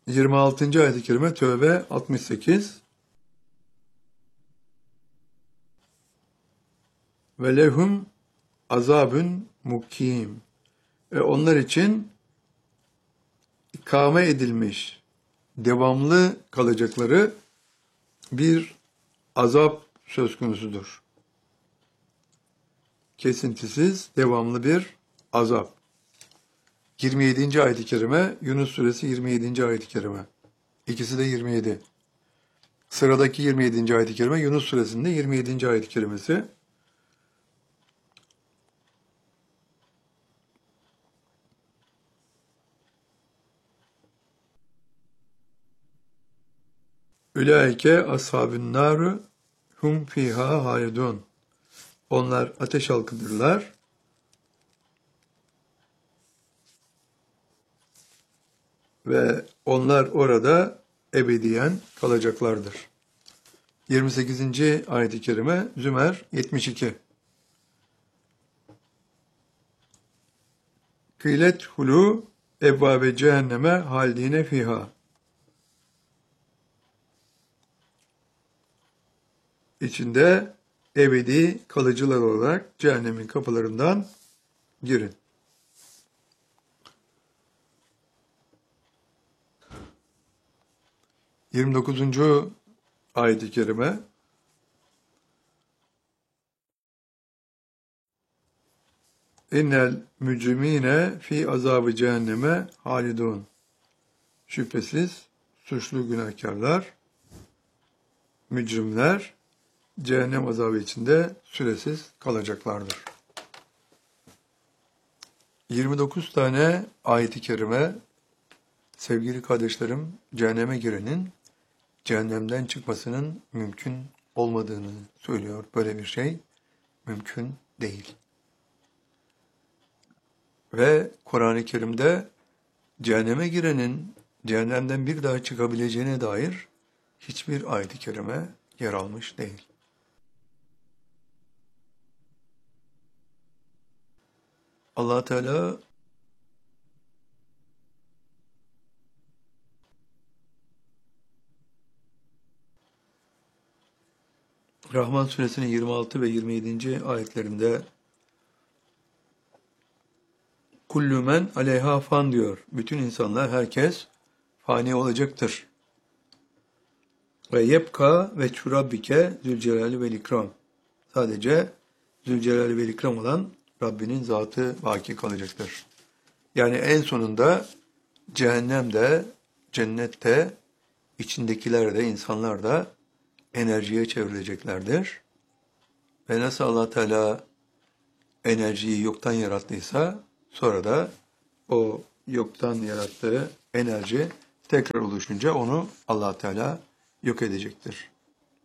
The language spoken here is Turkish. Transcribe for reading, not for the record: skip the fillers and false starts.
26. ayet-i kerime Tövbe 68. Ve lehum azabun mukim. Onlar için ikame edilmiş, devamlı kalacakları bir azap söz konusudur. Kesintisiz, devamlı bir azap. 27. ayet-i kerime, Yunus suresi 27. ayet-i kerime. İkisi de 27. Sıradaki 27. ayet-i kerime, Yunus suresinde 27. ayet-i kerimesi. Ülaike ashabün nâru hum fîhâ hâlidûn. Onlar ateş halkıdırlar. Ve onlar orada ebediyen kalacaklardır. 28. ayet-i kerime Zümer 72. Kılet hulu ebvâbe cehenneme haldine fiha. İçinde ebedi kalıcılar olarak cehennemin kapılarından girin. 29. ayet-i kerime İnnel mücrimine fi azabı cehenneme halidun. Şüphesiz suçlu günahkarlar, mücrimler cehennem azabı içinde süresiz kalacaklardır. 29 tane ayet-i kerime sevgili kardeşlerim cehenneme girenin cehennemden çıkmasının mümkün olmadığını söylüyor. Böyle bir şey mümkün değil. Ve Kur'an-ı Kerim'de cehenneme girenin cehennemden bir daha çıkabileceğine dair hiçbir ayet-i kerime yer almış değil. Allah Teala Rahman suresinin 26 ve 27. ayetlerinde Kullu men aleyha fan diyor. Bütün insanlar, herkes fani olacaktır. Ve yebka ve çurabbike zülcelali vel ikram. Sadece zülcelali vel ikram olan Rabbinin zatı baki kalacaktır. Yani en sonunda cehennemde, cennette, içindekiler de, insanlar da enerjiye çevrileceklerdir. Ve nasıl Allah Teala enerjiyi yoktan yarattıysa, sonra da o yoktan yarattığı enerji tekrar oluşunca onu Allah Teala yok edecektir.